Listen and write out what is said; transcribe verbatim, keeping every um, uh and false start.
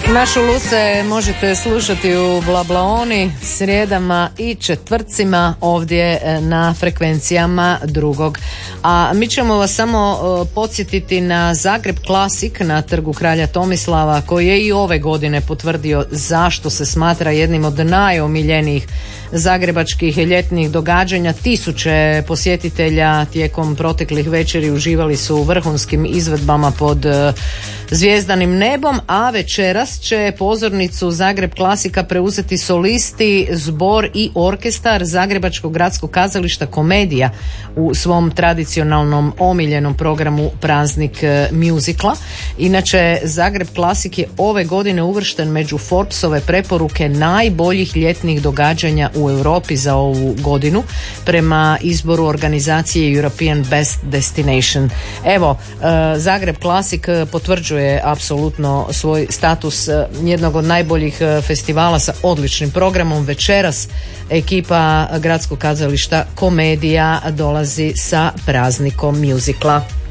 Našu Luce možete slušati u Blablaoni srijedama i četvrtcima ovdje na frekvencijama drugog. A mi ćemo vas samo podsjetiti na Zagreb Classic na Trgu kralja Tomislava, koji je i ove godine potvrdio zašto se smatra jednim od najomiljenijih zagrebačkih ljetnih događanja. Tisuće posjetitelja tijekom proteklih večeri uživali su u vrhunskim izvedbama pod zvjezdanim nebom, a večeras će pozornicu Zagreb Klasika preuzeti solisti, zbor i orkestar Zagrebačkog gradskog kazališta Komedija u svom tradicionalnom omiljenom programu Praznik mjuzikla. Inače, Zagreb Klasik je ove godine uvršten među Forbesove preporuke najboljih ljetnih događanja u Europi za ovu godinu prema izboru organizacije European Best Destination. Evo, Zagreb Klasik potvrđuje apsolutno svoj status jednog od najboljih festivala sa odličnim programom. Večeras ekipa Gradskog kazališta Komedija dolazi sa Praznikom mjuzikla.